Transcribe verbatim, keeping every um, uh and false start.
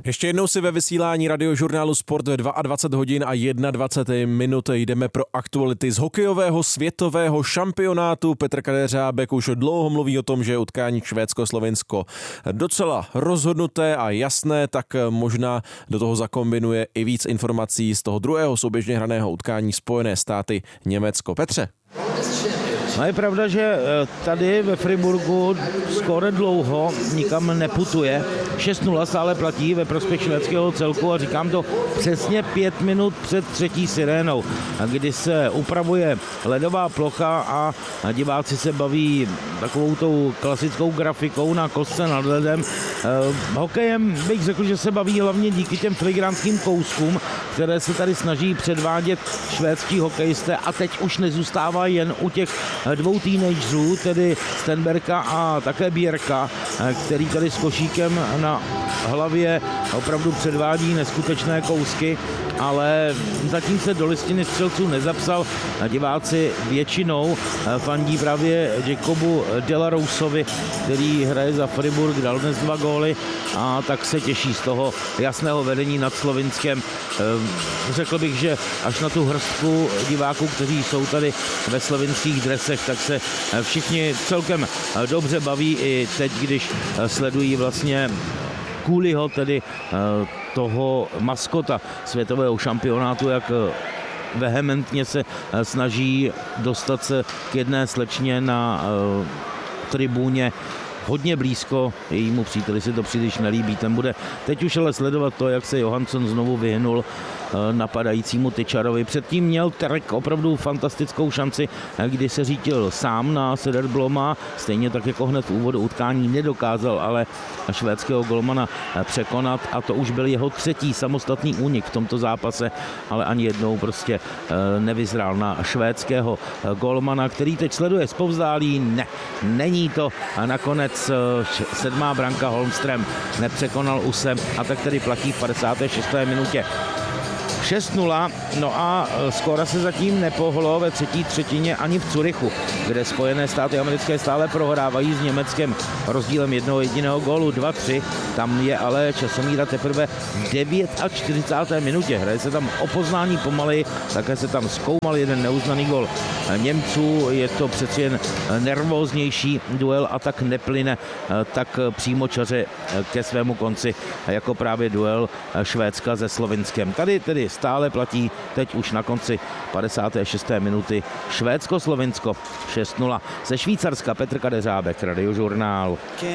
Ještě jednou si ve vysílání Radiožurnálu Sport ve dvacet dva hodin a dvacet jedna minut jdeme pro aktuality z hokejového světového šampionátu. Petr Kadeřábek už dlouho mluví o tom, že je utkání Švédsko-Slovinsko docela rozhodnuté a jasné, tak možná do toho zakombinuje i víc informací z toho druhého souběžně hraného utkání Spojené státy Německo. Petře. No je pravda, že tady ve Friburgu skoro dlouho nikam neputuje. šest nula stále platí ve prospěch švédského celku a říkám to přesně pět minut před třetí sirénou, kdy se upravuje ledová plocha a diváci se baví takovou tou klasickou grafikou na kostce nad ledem. Hokejem bych řekl, že se baví hlavně díky těm filigránským kouskům, které se tady snaží předvádět švédští hokejisté a teď už nezůstává jen u těch dvou teenagerů, tedy Stenberga a také Bierka, který tady s košíkem na hlavě opravdu předvádí neskutečné kousky, ale zatím se do listiny střelců nezapsal. Diváci většinou fandí právě Jacobu Delarousovi, který hraje za Friburg, dal dnes dva góly a tak se těší z toho jasného vedení nad Slovinskem. Řekl bych, že až na tu hrstku diváků, kteří jsou tady ve slovinských dresech, tak se všichni celkem dobře baví i teď, když sledují vlastně Cooleyho, tedy toho maskota světového šampionátu, jak vehementně se snaží dostat se k jedné slečně na tribuně hodně blízko, jejímu příteli se to příliš nelíbí. Ten bude teď už ale sledovat to, jak se Johansson znovu vyhnul napadajícímu Tyčarovi. Předtím měl Terek opravdu fantastickou šanci, kdy se řítil sám na Söderbloma, stejně tak jako hned v úvodu utkání nedokázal ale švédského golmana překonat a to už byl jeho třetí samostatný únik v tomto zápase, ale ani jednou prostě nevyzrál na švédského golmana, který teď sleduje zpovzdálí. Ne, není to a nakonec sedmá branka Holmström nepřekonal Use a tak tedy platí v padesáté šesté minutě. šest nula, no a skóra se zatím nepohlo ve třetí třetině ani v Curychu, kde Spojené státy americké stále prohrávají s Německem rozdílem jednoho jediného gólu dva tři. Tam je ale časomíra teprve v čtyřicáté deváté minutě. Hraje se tam o poznání pomaleji, také se tam zkoumal jeden neuznaný gól Němců. Je to přeci jen nervóznější duel a tak neplyne tak přímočaře ke svému konci jako právě duel Švédska se Slovinskem. Tady tedy stále platí teď už na konci padesáté šesté minuty Švédsko-Slovinsko šest nula. Ze Švýcarska Petr Kadeřábek, Radiožurnál.